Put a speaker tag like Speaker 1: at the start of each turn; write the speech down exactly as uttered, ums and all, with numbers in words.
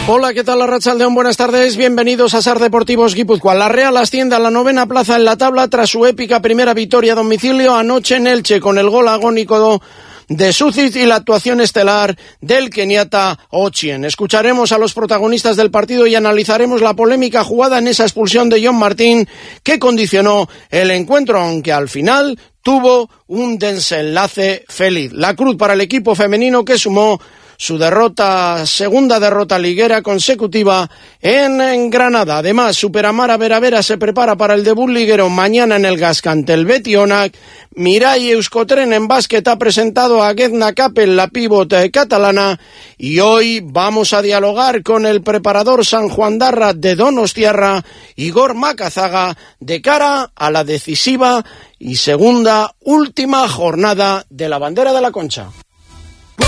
Speaker 1: Hola, ¿qué tal, Arratsaldeon? Buenas tardes, bienvenidos a S A R Deportivos Guipúzcoa. La Real asciende a la novena plaza en la tabla tras su épica primera victoria a domicilio anoche en Elche, con el gol agónico de Sucic y la actuación estelar del keniata Ochieng. Escucharemos a los protagonistas del partido y analizaremos la polémica jugada en esa expulsión de John Martín que condicionó el encuentro, aunque al final tuvo un desenlace feliz. La cruz para el equipo femenino, que sumó su derrota, segunda derrota liguera consecutiva en, en Granada. Además, Superamara Veravera se prepara para el debut liguero mañana en el Gasca ante el Betionac. Mirai Euskotren en básquet ha presentado a Gedna Capel, la pívot catalana, y hoy vamos a dialogar con el preparador sanjuandarra de Donostiarra, Igor Macazaga, de cara a la decisiva y segunda última jornada de la Bandera de la Concha.